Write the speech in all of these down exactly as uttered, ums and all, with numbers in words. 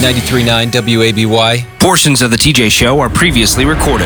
ninety-three point nine W A B Y. Portions of the T J Show are previously recorded.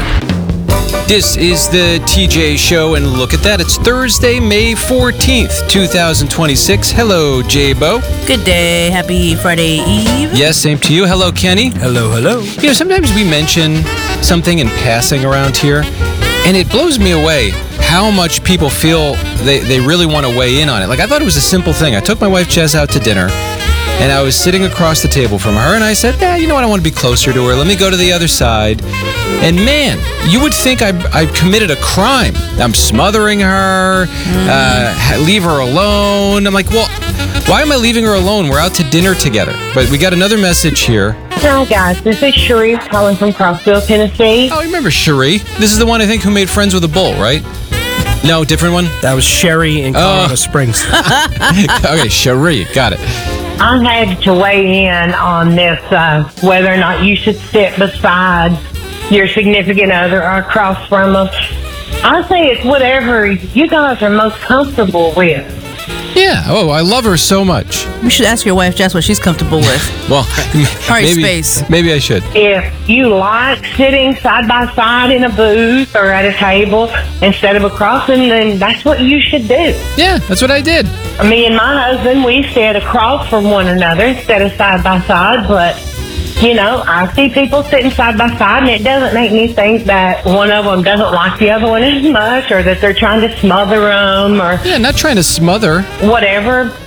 This is the T J Show, and look at that. It's Thursday, May fourteenth, twenty twenty-six. Hello, J-Bo. Good day. Happy Friday Eve. Yes, same to you. Hello, Kenny. Hello, hello. You know, sometimes we mention something in passing around here, and it blows me away how much people feel they, they really want to weigh in on it. Like, I thought it was a simple thing. I took my wife, Jess, out to dinner, and I was sitting across the table from her, and I said, yeah, you know what, I want to be closer to her. Let me go to the other side. And man, you would think I I committed a crime. I'm smothering her, mm. uh, leave her alone. I'm like, well, why am I leaving her alone? We're out to dinner together. But we got another message here. Hi, guys. This is Cherie calling from Crossville, Tennessee. Oh, I remember Cherie. This is the one, I think, who made friends with a bull, right? No, different one? That was Sherry in Colorado oh. Springs. Okay, Cherie. Got it. I had to weigh in on this, uh, whether or not you should sit beside your significant other or across from them. I say it's whatever you guys are most comfortable with. Yeah. Oh, I love her so much. You should ask your wife, Jess, what she's comfortable with. Well, All right, maybe, space. Maybe I should. If you like sitting side by side in a booth or at a table instead of across them, then that's what you should do. Yeah, that's what I did. Me and my husband, we sit across from one another instead of side by side, but you know, I see people sitting side by side, and it doesn't make me think that one of them doesn't like the other one as much, or that they're trying to smother them, or yeah, not trying to smother. Whatever.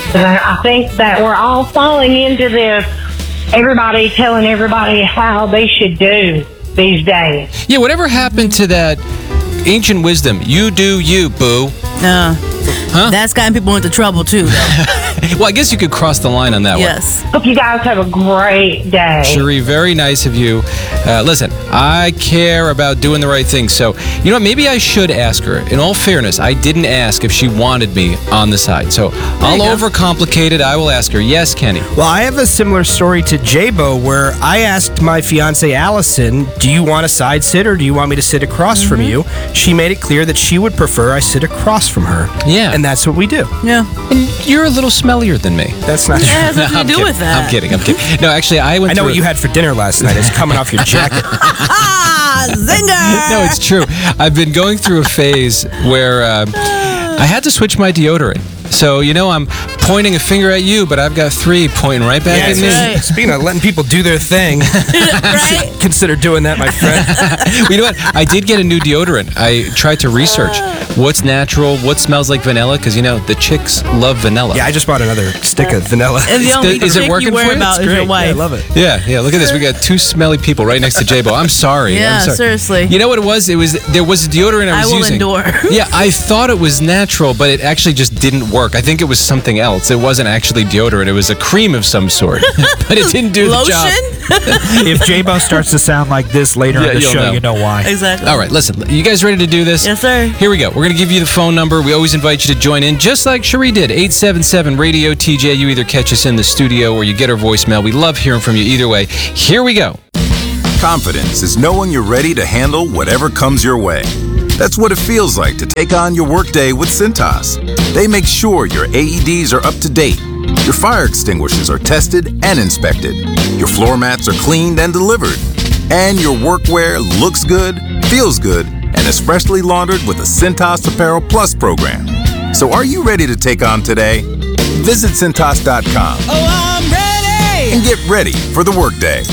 I think that we're all falling into this, everybody telling everybody how they should do these days. Yeah, whatever happened to that ancient wisdom? You do you, boo. No. Huh? That's gotten people into trouble, too, though. Well, I guess you could cross the line on that yes. one. Yes. Hope you guys have a great day. Cherie, very nice of you. Uh, listen, I care about doing the right thing, so, you know what, maybe I should ask her. In all fairness, I didn't ask if she wanted me on the side, so I'll overcomplicate it. I will ask her. Yes, Kenny? Well, I have a similar story to J-Bo, where I asked my fiancée, Allison, do you want a side sit or do you want me to sit across mm-hmm. from you? She made it clear that she would prefer I sit across from her. Yeah. And that's what we do. Yeah. And you're a little smellier than me. That's not true. true. It has nothing no, to do kidding. with that. I'm kidding. I'm kidding. No, actually, I went I know through what a- you had for dinner last night. It's coming off your jacket. Zinger! No, it's true. I've been going through a phase where uh, I had to switch my deodorant. So, you know, I'm pointing a finger at you, but I've got three pointing right back yeah, at me. Right. Speaking of letting people do their thing, right? consider doing that, my friend. Well, you know what? I did get a new deodorant. I tried to research what's natural, what smells like vanilla, because, you know, the chicks love vanilla. Yeah, I just bought another stick of vanilla. And the only Is it chick working you for worry you? about It's is your great. wife. Yeah, I love it. Yeah, yeah. Look at this. We got two smelly people right next to J-Bo. I'm sorry. Yeah, I'm sorry. seriously. You know what it was? It was there was a deodorant I I was will using. endure. Yeah, I thought it was natural, but it actually just didn't work. I think it was something else. It wasn't actually deodorant. It was a cream of some sort, but it didn't do Lotion? the job. If J-Bo starts to sound like this later Yeah, on the you'll show, know. you know why. Exactly. All right, listen. You guys ready to do this? Yes, sir. Here we go. We're going to give you the phone number. We always invite you to join in, just like Cherie did. eight seven seven radio T J. You either catch us in the studio or you get our voicemail. We love hearing from you either way. Here we go. Confidence is knowing you're ready to handle whatever comes your way. That's what it feels like to take on your workday with Cintas. They make sure your A E Ds are up to date, your fire extinguishers are tested and inspected, your floor mats are cleaned and delivered, and your workwear looks good, feels good, and is freshly laundered with the Cintas Apparel Plus program. So are you ready to take on today? Visit Cintas dot com. Oh, I'm ready! And get ready for the workday.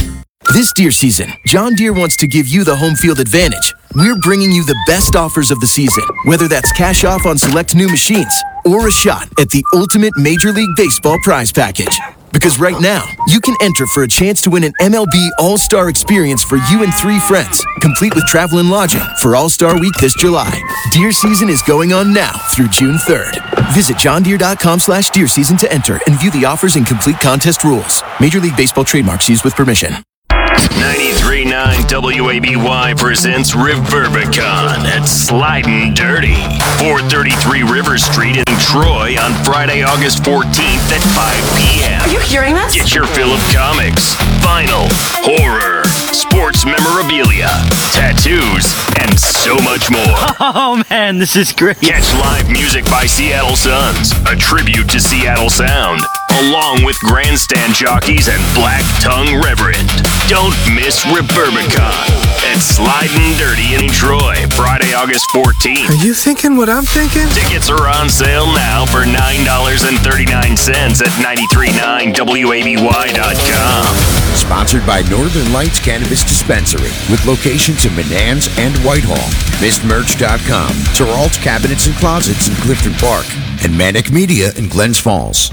This deer season, John Deere wants to give you the home field advantage. We're bringing you the best offers of the season, whether that's cash off on select new machines or a shot at the ultimate Major League Baseball prize package. Because right now, you can enter for a chance to win an M L B All-Star experience for you and three friends, complete with travel and lodging for All-Star Week this July. Deer season is going on now through June third. Visit john deere dot com slash deer season to enter and view the offers and complete contest rules. Major League Baseball trademarks used with permission. ninety-three point nine W A B Y presents Riverbicon at Slidin' Dirty, four thirty-three River Street in Troy on Friday, August fourteenth at five p.m. Are you hearing this? Get your fill of comics, vinyl, horror, sports memorabilia, tattoos, and so much more. Oh man, this is great. Catch live music by Seattle Suns, a tribute to Seattle sound, along with grandstand jockeys and Black Tongue Reverend. Don't miss Reverbicon at Sliding Dirty in Troy, Friday, August fourteenth. Are you thinking what I'm thinking? Tickets are on sale now for nine dollars and thirty-nine cents at nine three nine W A B Y dot com. Sponsored by Northern Lights Cannabis Dispensary with locations in Menands and Whitehall. Mist Merch dot com, Gerald's Cabinets and Closets in Clifton Park, and Manic Media in Glens Falls.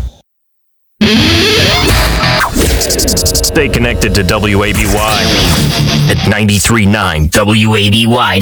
Stay connected to W A B Y at nine three nine W A B Y.